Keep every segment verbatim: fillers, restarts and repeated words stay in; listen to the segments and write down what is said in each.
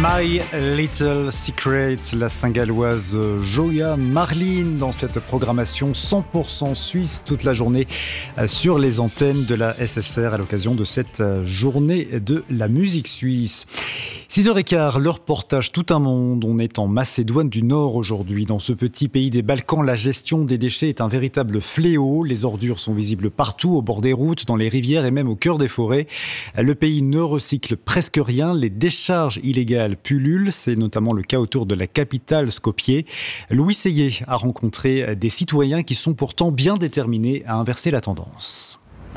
My Little Secret, la Saint-Galloise Joya Marlin dans cette programmation cent pour cent suisse toute la journée sur les antennes de la S S R à l'occasion de cette journée de la musique suisse. six heures quinze, le reportage Tout un monde. On est en Macédoine du Nord aujourd'hui. Dans ce petit pays des Balkans, la gestion des déchets est un véritable fléau. Les ordures sont visibles partout, au bord des routes, dans les rivières et même au cœur des forêts. Le pays ne recycle presque rien. Les décharges illégales pullulent. C'est notamment le cas autour de la capitale Skopje. Louis Seyé a rencontré des citoyens qui sont pourtant bien déterminés à inverser la tendance.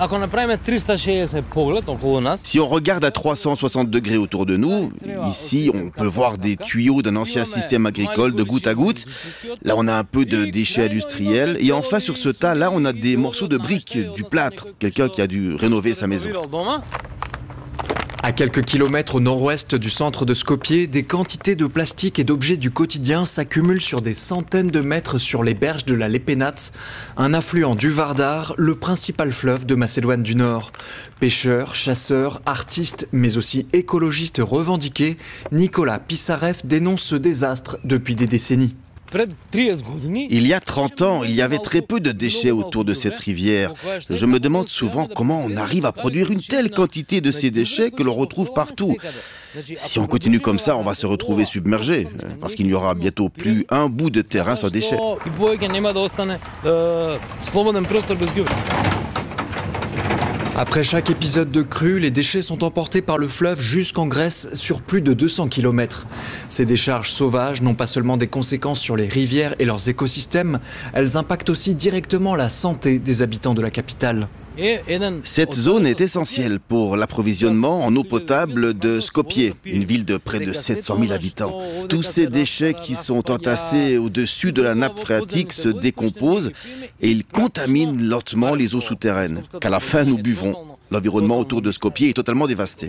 Si on regarde à trois cent soixante degrés autour de nous, ici on peut voir des tuyaux d'un ancien système agricole de goutte à goutte. Là on a un peu de déchets industriels et enfin sur ce tas là on a des morceaux de briques, du plâtre, quelqu'un qui a dû rénover sa maison. À quelques kilomètres au nord-ouest du centre de Skopje, des quantités de plastique et d'objets du quotidien s'accumulent sur des centaines de mètres sur les berges de la Lepenac, un affluent du Vardar, le principal fleuve de Macédoine du Nord. Pêcheurs, chasseurs, artistes, mais aussi écologistes revendiqués, Nicolas Pissarev dénonce ce désastre depuis des décennies. Il y a trente ans, il y avait très peu de déchets autour de cette rivière. Je me demande souvent comment on arrive à produire une telle quantité de ces déchets que l'on retrouve partout. Si on continue comme ça, on va se retrouver submergé, parce qu'il n'y aura bientôt plus un bout de terrain sans déchets. Après chaque épisode de crue, les déchets sont emportés par le fleuve jusqu'en Grèce sur plus de deux cents kilomètres. Ces décharges sauvages n'ont pas seulement des conséquences sur les rivières et leurs écosystèmes, elles impactent aussi directement la santé des habitants de la capitale. Cette zone est essentielle pour l'approvisionnement en eau potable de Skopje, une ville de près de sept cent mille habitants. Tous ces déchets qui sont entassés au-dessus de la nappe phréatique se décomposent et ils contaminent lentement les eaux souterraines, qu'à la fin nous buvons. L'environnement autour de Skopje est totalement dévasté.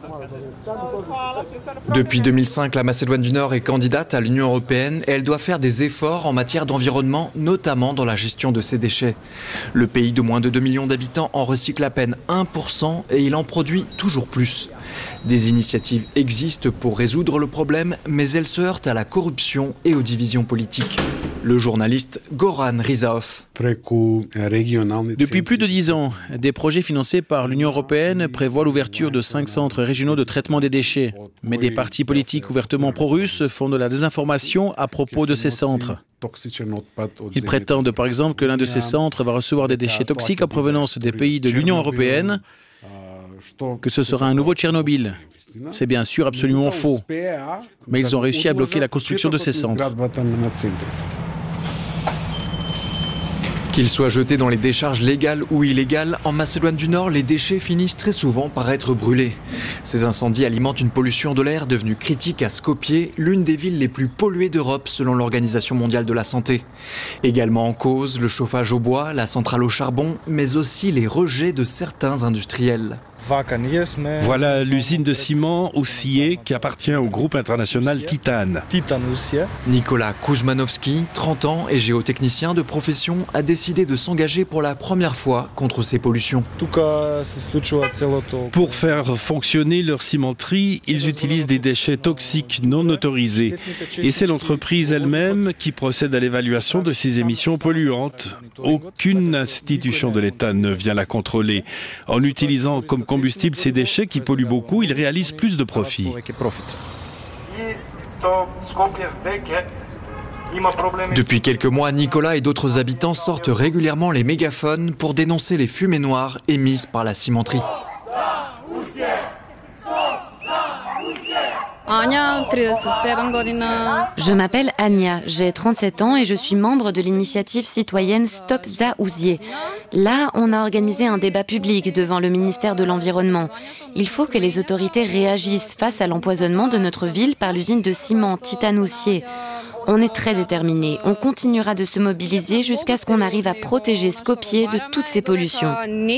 Depuis deux mille cinq, la Macédoine du Nord est candidate à l'Union européenne et elle doit faire des efforts en matière d'environnement, notamment dans la gestion de ses déchets. Le pays de moins de deux millions d'habitants en recycle à peine un pour cent et il en produit toujours plus. Des initiatives existent pour résoudre le problème, mais elles se heurtent à la corruption et aux divisions politiques. Le journaliste Goran Rizaov. Depuis plus de dix ans, des projets financés par l'Union européenne prévoient l'ouverture de cinq centres régionaux de traitement des déchets. Mais des partis politiques ouvertement pro-russes font de la désinformation à propos de ces centres. Ils prétendent par exemple que l'un de ces centres va recevoir des déchets toxiques en provenance des pays de l'Union européenne, que ce sera un nouveau Tchernobyl. C'est bien sûr absolument faux. Mais ils ont réussi à bloquer la construction de ces centres. Qu'ils soient jetés dans les décharges légales ou illégales, en Macédoine du Nord, les déchets finissent très souvent par être brûlés. Ces incendies alimentent une pollution de l'air devenue critique à Skopje, l'une des villes les plus polluées d'Europe selon l'Organisation mondiale de la santé. Également en cause, le chauffage au bois, la centrale au charbon, mais aussi les rejets de certains industriels. Voilà l'usine de ciment Oussier qui appartient au groupe international Titane. Nicolas Kuzmanovski, trente ans et géotechnicien de profession, a décidé de s'engager pour la première fois contre ces pollutions. Pour faire fonctionner leur cimenterie, ils utilisent des déchets toxiques non autorisés. Et c'est l'entreprise elle-même qui procède à l'évaluation de ces émissions polluantes. Aucune institution de l'État ne vient la contrôler. En utilisant comme combustible ces déchets qui polluent beaucoup, ils réalisent plus de profit. Depuis quelques mois, Nicolas et d'autres habitants sortent régulièrement les mégaphones pour dénoncer les fumées noires émises par la cimenterie. Je m'appelle Anya, j'ai trente-sept ans et je suis membre de l'initiative citoyenne Stop za Ouzier. Là, on a organisé un débat public devant le ministère de l'Environnement. Il faut que les autorités réagissent face à l'empoisonnement de notre ville par l'usine de ciment Titane Oussier. On est très déterminés. On continuera de se mobiliser jusqu'à ce qu'on arrive à protéger Skopje de toutes ces pollutions.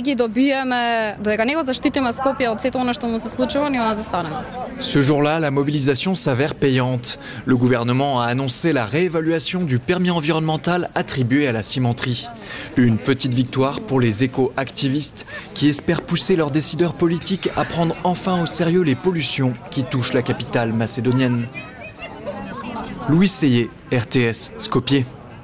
Ce jour-là, la mobilisation s'avère payante. Le gouvernement a annoncé la réévaluation du permis environnemental attribué à la cimenterie. Une petite victoire pour les éco-activistes qui espèrent pousser leurs décideurs politiques à prendre enfin au sérieux les pollutions qui touchent la capitale macédonienne. Louis Seyé, R T S, Skopje.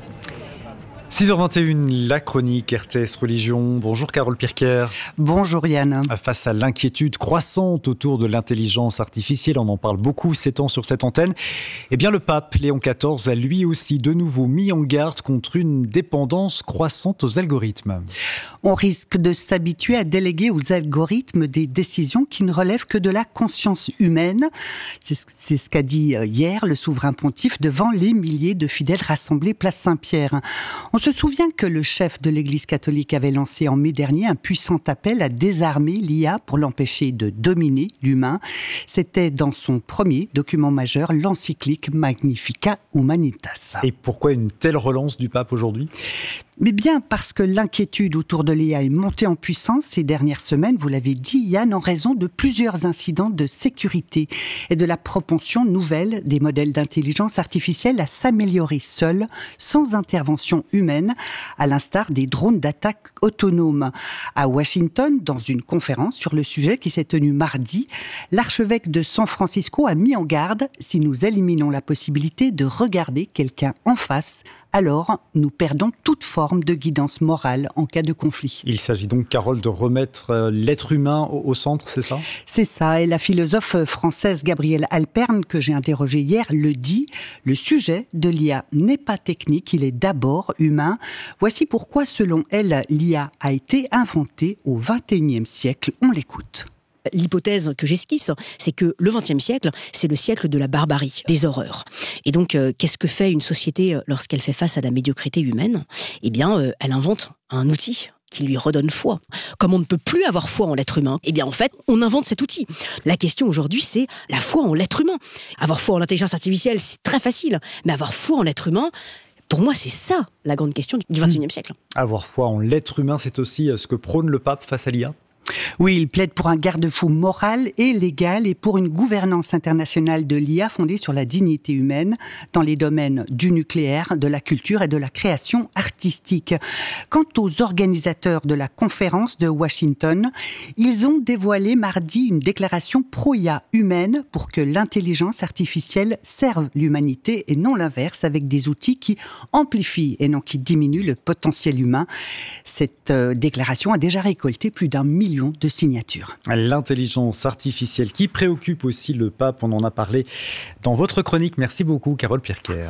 six heures vingt et une, la chronique R T S Religion. Bonjour Carole Pirker. Bonjour Yann. Face à l'inquiétude croissante autour de l'intelligence artificielle, on en parle beaucoup ces temps sur cette antenne, eh bien le pape Léon quatorze a lui aussi de nouveau mis en garde contre une dépendance croissante aux algorithmes. On risque de s'habituer à déléguer aux algorithmes des décisions qui ne relèvent que de la conscience humaine. C'est ce, c'est ce qu'a dit hier le souverain pontife devant les milliers de fidèles rassemblés place Saint-Pierre. On se souvient que le chef de l'Église catholique avait lancé en mai dernier un puissant appel à désarmer l'I A pour l'empêcher de dominer l'humain. C'était dans son premier document majeur, l'encyclique Magnificat Humanitas. Et pourquoi une telle relance du pape aujourd'hui ? Mais bien parce que l'inquiétude autour de l'I A est montée en puissance ces dernières semaines, vous l'avez dit Yann, en raison de plusieurs incidents de sécurité et de la propension nouvelle des modèles d'intelligence artificielle à s'améliorer seuls, sans intervention humaine, à l'instar des drones d'attaque autonomes. À Washington, dans une conférence sur le sujet qui s'est tenue mardi, l'archevêque de San Francisco a mis en garde: si nous éliminons la possibilité de regarder quelqu'un en face, alors nous perdons toute forme de guidance morale en cas de conflit. Il s'agit donc, Carole, de remettre l'être humain au, au centre, c'est ça ? C'est ça, et la philosophe française Gabrielle Alperne, que j'ai interrogée hier, le dit, le sujet de l'I A n'est pas technique, il est d'abord humain. Voici pourquoi, selon elle, l'I A a été inventée au vingt et unième siècle. On l'écoute. L'hypothèse que j'esquisse, c'est que le vingtième siècle, c'est le siècle de la barbarie, des horreurs. Et donc, euh, qu'est-ce que fait une société lorsqu'elle fait face à la médiocrité humaine ? Eh bien, euh, elle invente un outil qui lui redonne foi. Comme on ne peut plus avoir foi en l'être humain, eh bien en fait, on invente cet outil. La question aujourd'hui, c'est la foi en l'être humain. Avoir foi en l'intelligence artificielle, c'est très facile, mais avoir foi en l'être humain, pour moi, c'est ça la grande question du vingt et unième siècle. Avoir foi en l'être humain, c'est aussi ce que prône le pape face à l'I A ? Oui, il plaide pour un garde-fou moral et légal et pour une gouvernance internationale de l'I A fondée sur la dignité humaine dans les domaines du nucléaire, de la culture et de la création artistique. Quant aux organisateurs de la conférence de Washington, ils ont dévoilé mardi une déclaration pro-I A humaine pour que l'intelligence artificielle serve l'humanité et non l'inverse, avec des outils qui amplifient et non qui diminuent le potentiel humain. Cette euh, déclaration a déjà récolté plus d'un million de signatures. L'intelligence artificielle qui préoccupe aussi le pape, on en a parlé dans votre chronique. Merci beaucoup, Carole Pirker.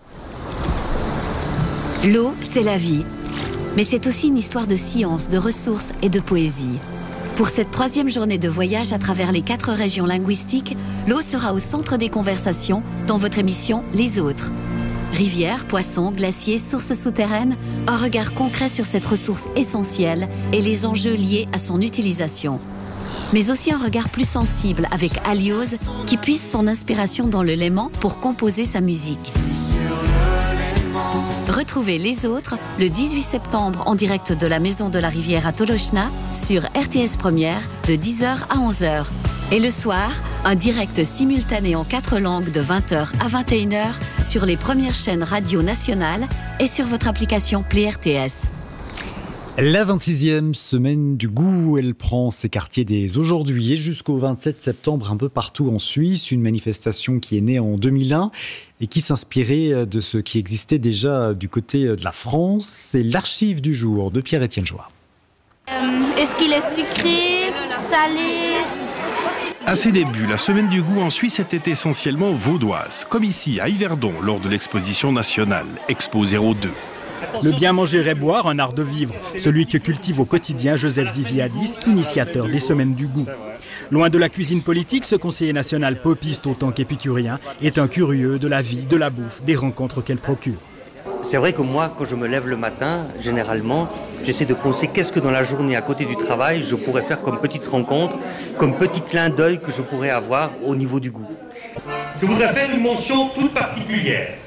L'eau, c'est la vie. Mais c'est aussi une histoire de science, de ressources et de poésie. Pour cette troisième journée de voyage à travers les quatre régions linguistiques, l'eau sera au centre des conversations dans votre émission Les Autres. Rivières, poissons, glaciers, sources souterraines, un regard concret sur cette ressource essentielle et les enjeux liés à son utilisation. Mais aussi un regard plus sensible avec Aliose qui puise son inspiration dans le Léman pour composer sa musique. Retrouvez Les Autres le dix-huit septembre en direct de la Maison de la Rivière à Tolochna sur R T S Première de dix heures à onze heures. Et le soir, un direct simultané en quatre langues de vingt heures à vingt et une heures sur les premières chaînes radio nationales et sur votre application Play R T S. La vingt-sixième semaine du goût, elle prend ses quartiers dès aujourd'hui et jusqu'au vingt-sept septembre un peu partout en Suisse. Une manifestation qui est née en deux mille un et qui s'inspirait de ce qui existait déjà du côté de la France. C'est l'archive du jour de Pierre-Étienne Joie. Euh, est-ce qu'il est sucré, salé ? À ses débuts, la semaine du goût en Suisse était essentiellement vaudoise, comme ici à Yverdon lors de l'exposition nationale Expo zéro deux. Le bien manger et boire, un art de vivre, celui que cultive au quotidien Joseph Ziziadis, initiateur des semaines du goût. Loin de la cuisine politique, ce conseiller national popiste autant qu'épicurien est un curieux de la vie, de la bouffe, des rencontres qu'elle procure. C'est vrai que moi, quand je me lève le matin, généralement, j'essaie de penser qu'est-ce que dans la journée à côté du travail, je pourrais faire comme petite rencontre, comme petit clin d'œil que je pourrais avoir au niveau du goût. Je voudrais faire une mention toute particulière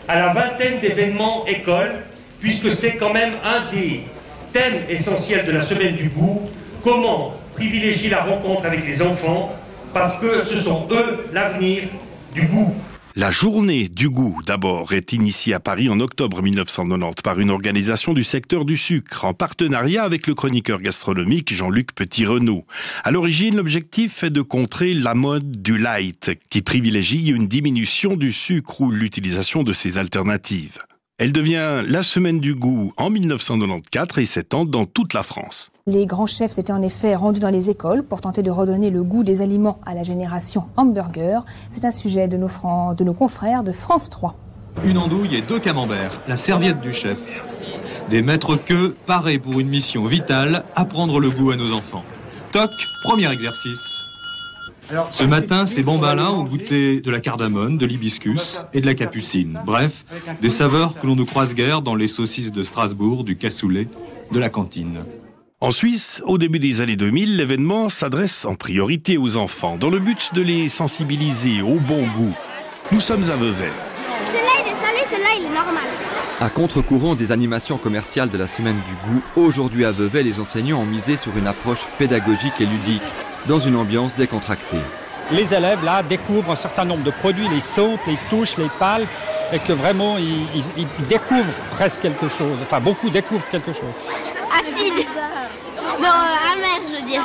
à la vingtaine d'événements écoles, puisque c'est quand même un des thèmes essentiels de la semaine du goût. Comment privilégier la rencontre avec les enfants, parce que ce sont eux l'avenir du goût. La journée du goût, d'abord, est initiée à Paris en octobre mille neuf cent quatre-vingt-dix par une organisation du secteur du sucre, en partenariat avec le chroniqueur gastronomique Jean-Luc Petit-Renaud. À l'origine, l'objectif est de contrer la mode du light, qui privilégie une diminution du sucre ou l'utilisation de ses alternatives. Elle devient la semaine du goût en mille neuf cent quatre-vingt-quatorze et s'étend dans toute la France. Les grands chefs s'étaient en effet rendus dans les écoles pour tenter de redonner le goût des aliments à la génération hamburger. C'est un sujet de nos, fran- de nos confrères de France trois. Une andouille et deux camemberts, la serviette du chef. Des maîtres queux parés pour une mission vitale, apprendre le goût à nos enfants. Toc, premier exercice. Ce matin, ces bambins-là ont goûté de la cardamone, de l'hibiscus et de la capucine. Bref, des saveurs que l'on ne croise guère dans les saucisses de Strasbourg, du cassoulet, de la cantine. En Suisse, au début des années deux mille, l'événement s'adresse en priorité aux enfants, dans le but de les sensibiliser au bon goût. Nous sommes à Vevey. Celui-là, il est salé, celui-là, il est normal. À contre-courant des animations commerciales de la semaine du goût, aujourd'hui à Vevey, les enseignants ont misé sur une approche pédagogique et ludique, dans une ambiance décontractée. Les élèves, là, découvrent un certain nombre de produits, les sautent, les touchent, les palpent, et que vraiment, ils, ils, ils découvrent presque quelque chose. Enfin, beaucoup découvrent quelque chose. Acide. Non, euh, amer, je veux dire.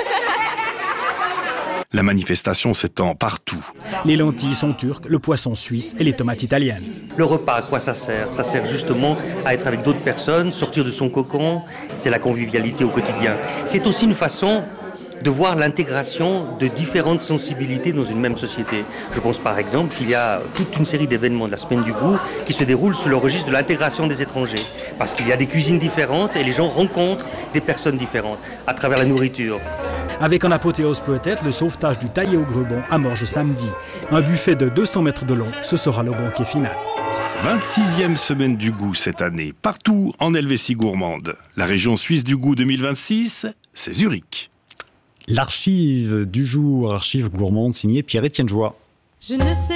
La manifestation s'étend partout. Les lentilles sont turques, le poisson suisse et les tomates italiennes. Le repas, à quoi ça sert? Ça sert justement à être avec d'autres personnes, sortir de son cocon. C'est la convivialité au quotidien. C'est aussi une façon de voir l'intégration de différentes sensibilités dans une même société. Je pense par exemple qu'il y a toute une série d'événements de la semaine du goût qui se déroulent sous le registre de l'intégration des étrangers. Parce qu'il y a des cuisines différentes et les gens rencontrent des personnes différentes à travers la nourriture. Avec en apothéose peut-être le sauvetage du taillé au Grebon à Morges samedi. Un buffet de deux cents mètres de long, ce sera le banquet final. vingt-sixième semaine du goût cette année, partout en Helvétie gourmande. La région suisse du goût deux mille vingt-six, c'est Zurich. L'archive du jour, archive gourmande signée Pierre-Étienne Joie. Je ne sais